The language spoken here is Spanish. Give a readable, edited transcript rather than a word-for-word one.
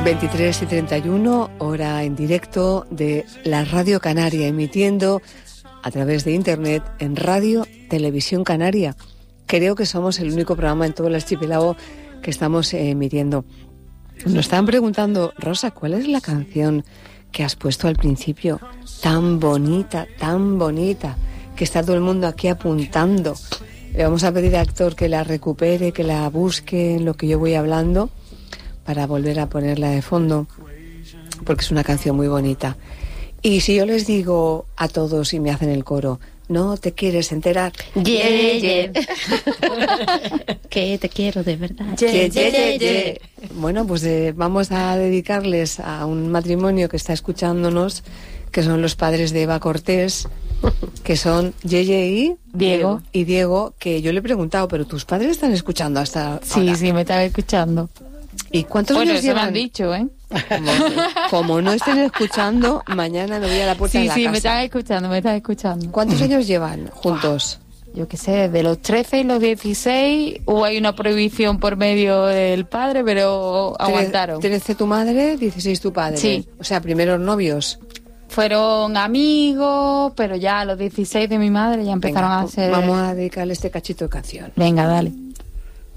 23:31, hora en directo de la Radio Canaria, emitiendo a través de internet en Radio Televisión Canaria. Creo que somos el único programa en todo el archipiélago que estamos emitiendo. Nos estaban preguntando, Rosa, ¿cuál es la canción que has puesto al principio? Tan bonita, que está todo el mundo aquí apuntando. Le vamos a pedir a Héctor que la recupere, que la busque en lo que yo voy hablando, para volver a ponerla de fondo, porque es una canción muy bonita. Y si yo les digo a todos y me hacen el coro, ¿no te quieres enterar? Yeah. Que te quiero de verdad. Yeah. Bueno, pues vamos a dedicarles a un matrimonio que está escuchándonos, que son los padres de Eva Cortés, que son Yeye y Diego, que yo le he preguntado, pero tus padres están escuchando hasta ahora. Sí, me están escuchando. ¿Y cuántos años llevan? Me han dicho, ¿eh? Como no estén escuchando, mañana me voy a la puerta de la casa. Sí, me están escuchando. ¿Cuántos años llevan juntos? Yo qué sé, de los 13 y los 16 hay una prohibición por medio del padre, pero aguantaron. 13 tu madre, 16 tu padre. Sí. O sea, primeros novios. Fueron amigos, pero ya a los 16 de mi madre ya empezaron a hacer... Vamos a dedicarle este cachito de canción. Venga, dale.